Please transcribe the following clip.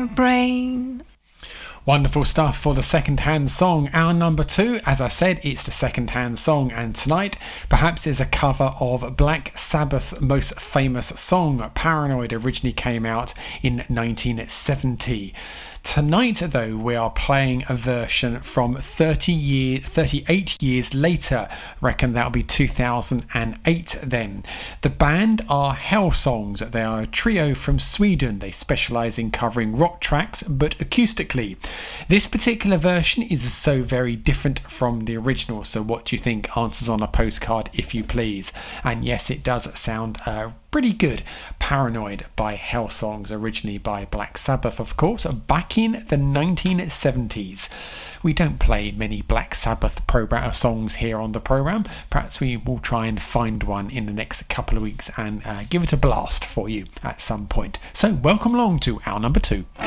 my brain. Wonderful stuff for the second-hand song. Our number 2, as I said, it's the second-hand song, and tonight perhaps is a cover of Black Sabbath's most famous song, Paranoid. Originally came out in 1970. Tonight, though, we are playing a version from 38 years later. Reckon that'll be 2008 then. The band are Hellsongs. They are a trio from Sweden. They specialise in covering rock tracks, but acoustically. This particular version is so very different from the original, so what do you think? Answers on a postcard, if you please. And yes, it does sound pretty good. Paranoid by Hellsongs, originally by Black Sabbath, of course, back in the 1970s. We don't play many Black Sabbath songs here on the programme. Perhaps we will try and find one in the next couple of weeks and give it a blast for you at some point. So welcome along to our number 2.